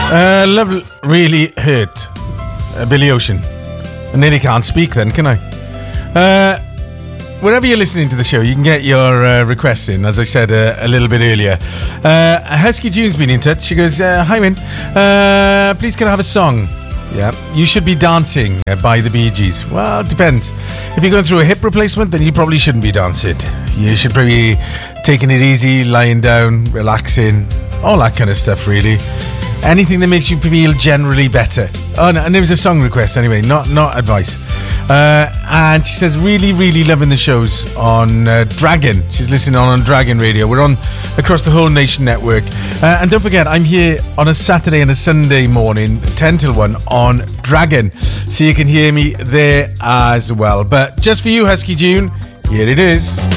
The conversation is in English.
Love really hurt Billy Ocean. I nearly can't speak then, can I? Wherever you're listening to the show, you can get your requests in, as I said a little bit earlier. Husky June's been in touch. She goes, hi, Wyn. Please can I have a song? Yeah, You Should Be Dancing by the Bee Gees. Well, it depends. If you're going through a hip replacement, then you probably shouldn't be dancing. You should probably be taking it easy, lying down, relaxing, all that kind of stuff, really. Anything that makes you feel generally better. Oh, no, and there was a song request anyway, not advice. And she says, really, really loving the shows on Dragon. She's listening on Dragon Radio. We're on across the whole Nation network. And don't forget, I'm here on a Saturday and a Sunday morning, 10 till 1 on Dragon. So you can hear me there as well. But just for you, Husky June, here it is.